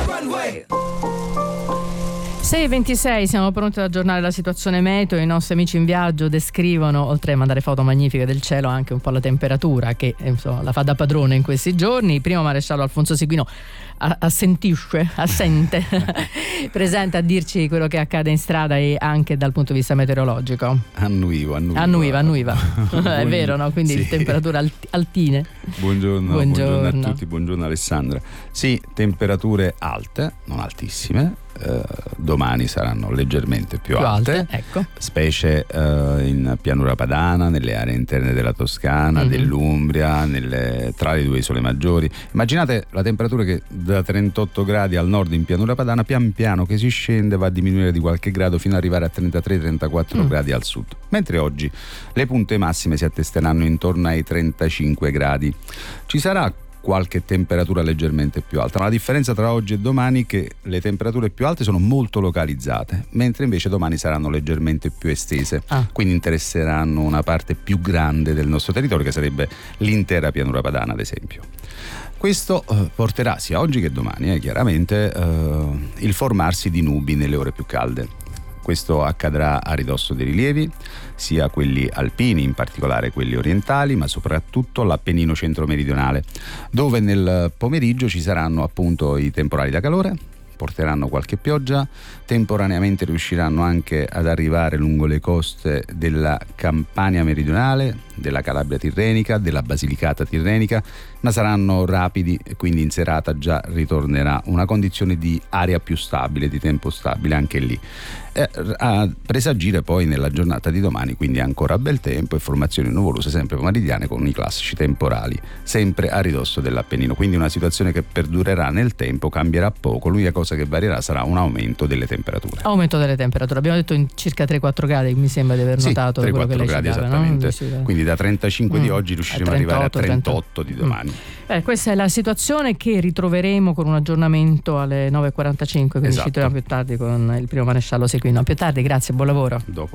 6:26, siamo pronti ad aggiornare la situazione meteo. I nostri amici in viaggio descrivono, oltre a mandare foto magnifiche del cielo, anche un po' la temperatura che insomma la fa da padrone in questi giorni. Il primo maresciallo Alfonso Seguino assente presente a dirci quello che accade in strada e anche dal punto di vista meteorologico. Annuiva. È vero, no? Quindi sì. Temperature altine. Buongiorno a tutti, buongiorno Alessandra. Sì, temperature alte, non altissime. Domani saranno leggermente più alte, ecco. Specie in pianura padana, nelle aree interne della Toscana, dell'Umbria, tra le due isole maggiori. Immaginate la temperatura che da 38 gradi al nord in pianura padana pian piano che si scende va a diminuire di qualche grado fino ad arrivare a 33-34 gradi al sud, mentre oggi le punte massime si attesteranno intorno ai 35 gradi. Ci sarà qualche temperatura leggermente più alta, ma la differenza tra oggi e domani è che le temperature più alte sono molto localizzate, mentre invece domani saranno leggermente più estese, quindi interesseranno una parte più grande del nostro territorio, che sarebbe l'intera pianura padana ad esempio. Questo porterà sia oggi che domani chiaramente il formarsi di nubi nelle ore più calde. Questo accadrà a ridosso dei rilievi, sia quelli alpini, in particolare quelli orientali, ma soprattutto l'Appennino centro-meridionale, dove nel pomeriggio ci saranno appunto i temporali da calore, porteranno qualche pioggia, temporaneamente riusciranno anche ad arrivare lungo le coste della Campania meridionale, della Calabria tirrenica, della Basilicata tirrenica, ma saranno rapidi e quindi in serata già ritornerà una condizione di aria più stabile, di tempo stabile anche lì. A presagire poi nella giornata di domani, quindi ancora bel tempo e formazioni nuvolose sempre pomeridiane con i classici temporali, sempre a ridosso dell'Appennino, quindi una situazione che perdurerà nel tempo, cambierà poco, l'unica cosa che varierà sarà un aumento delle temperature. Aumento delle temperature, abbiamo detto in circa 3-4 gradi, mi sembra di aver notato, 3-4 quello che lei gradi citava, esattamente, no? Quindi da 35 di oggi riusciremo ad arrivare a 38 di domani. Questa è la situazione che ritroveremo con un aggiornamento alle 9:45, quindi ci troviamo più tardi con il primo maresciallo Seguino. A più tardi, grazie, buon lavoro. Dopo.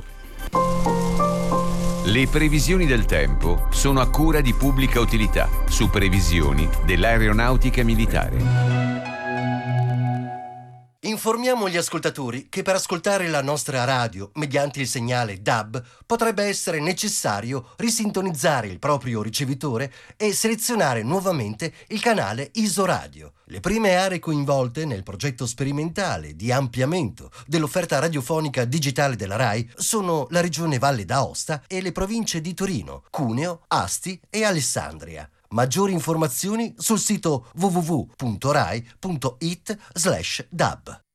Le previsioni del tempo sono a cura di Pubblica Utilità, su previsioni dell'Aeronautica Militare. Informiamo gli ascoltatori che per ascoltare la nostra radio mediante il segnale DAB potrebbe essere necessario risintonizzare il proprio ricevitore e selezionare nuovamente il canale Isoradio. Le prime aree coinvolte nel progetto sperimentale di ampliamento dell'offerta radiofonica digitale della RAI sono la regione Valle d'Aosta e le province di Torino, Cuneo, Asti e Alessandria. Maggiori informazioni sul sito www.rai.it/dab.